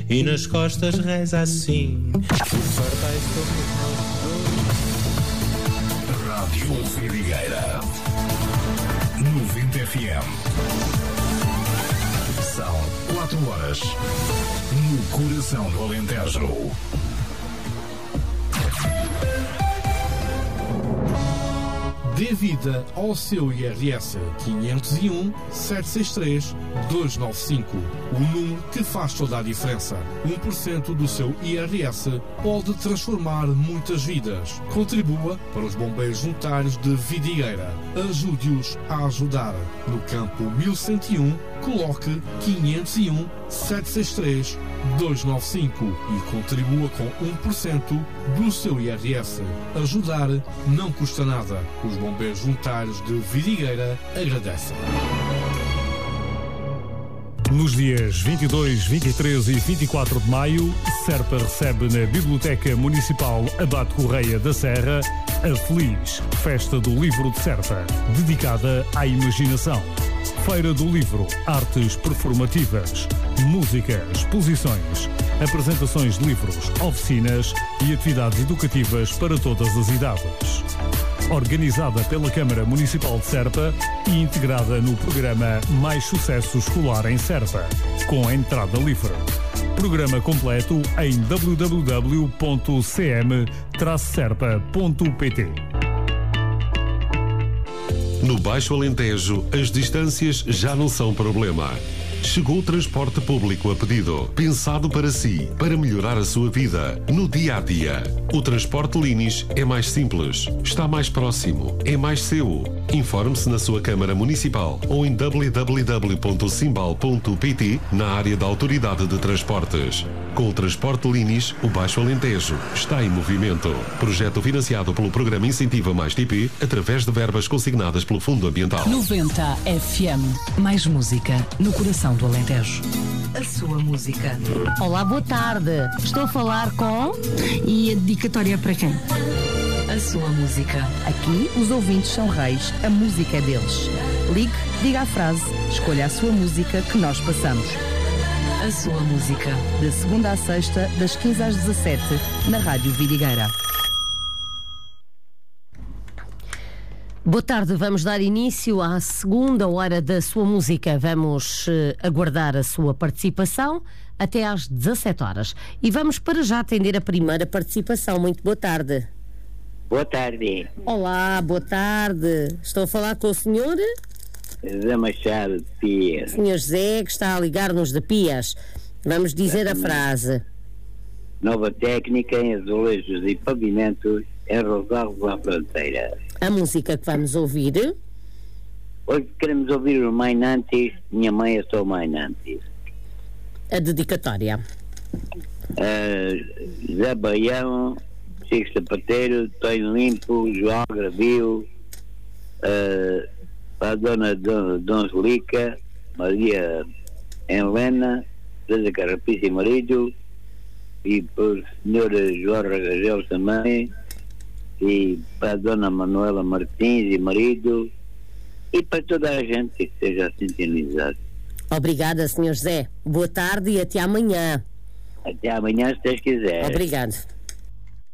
e nas costas reza assim: o pardais somos nós dois. Rádio Vidigueira 90 FM. São 4 horas no coração do Alentejo. Dê vida ao seu IRS 501-763-295. O número que faz toda a diferença. 1% do seu IRS pode transformar muitas vidas. Contribua para os bombeiros voluntários de Vidigueira. Ajude-os a ajudar. No campo 1101, coloque 501-763-295 e contribua com 1% do seu IRS. Ajudar não custa nada. Os bombeiros voluntários de Vidigueira agradecem. Nos dias 22, 23 e 24 de maio, Serpa recebe na Biblioteca Municipal Abate Correia da Serra a Feliz Festa do Livro de Serpa, dedicada à imaginação. Feira do Livro, artes performativas, música, exposições, apresentações de livros, oficinas e atividades educativas para todas as idades. Organizada pela Câmara Municipal de Serpa e integrada no programa Mais Sucesso Escolar em Serpa, com a entrada livre. Programa completo em www.cm-serpa.pt. No Baixo Alentejo, as distâncias já não são problema. Chegou o transporte público a pedido, pensado para si, para melhorar a sua vida, no dia-a-dia. O transporte Linis é mais simples, está mais próximo, é mais seu. Informe-se na sua Câmara Municipal ou em www.simbal.pt na área da Autoridade de Transportes. Com o transporte Linis, o Baixo Alentejo está em movimento. Projeto financiado pelo Programa Incentiva Mais TP, através de verbas consignadas pelo Fundo Ambiental. 90 FM. Mais música no coração do Alentejo. A sua música. Olá, boa tarde. Estou a falar com... E a dedicatória é para quem? A sua música. Aqui, os ouvintes são reis, a música é deles. Ligue, diga a frase, escolha a sua música que nós passamos. A sua música. De segunda à sexta, das 15 às 17, na Rádio Vidigueira. Boa tarde, vamos dar início à segunda hora da sua música. Vamos aguardar a sua participação até às 17 horas. E vamos para já atender a primeira participação. Muito boa tarde. Boa tarde. Olá, boa tarde. Estou a falar com o senhor? José Machado de Pias. Senhor José, que está a ligar-nos de Pias. Vamos dizer a frase. Nova técnica em azulejos e pavimentos em Rosário da Fronteira. A música que vamos ouvir? Hoje queremos ouvir o Mãe Nantes, Minha Mãe é só Mãe Nantes. A dedicatória. Zé Baião, Chico Sapateiro, Tonho Limpo, João Gravio, para a Dona Donzelica, Maria Helena, Teresa Carrapice e marido, e para o Sr. João Ragagel também, e para a Dona Manuela Martins e marido, e para toda a gente que esteja sintonizado. Obrigada, Sr. José. Boa tarde e até amanhã. Até amanhã, se Deus quiser. Obrigado.